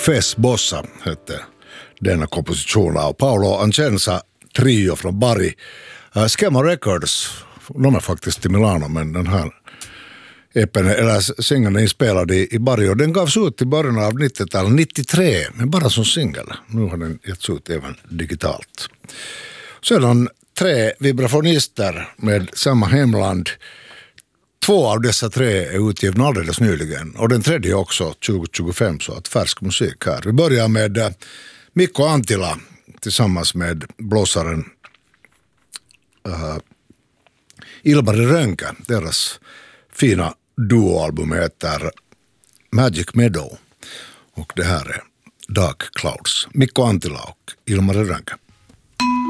Fes Bossa hette denna komposition av Paolo Ancensa trio från Bari. Schema Records, de är faktiskt i Milano, men den här EPn, eller singeln är inspelad i Bari, och den gavs ut i början av 90-talet, 93, men bara som singel. Nu har den getts ut även digitalt. Sedan 3 vibrafonister med samma hemland. 2 av dessa 3 är utgivna alldeles nyligen, och den tredje också 2025, så att färsk musik här. Vi börjar med Mikko Anttila tillsammans med blåsaren Ilmari Rönkä. Deras fina duoalbum heter Magic Meadow, och det här är Dark Clouds. Mikko Anttila och Ilmari Rönkä.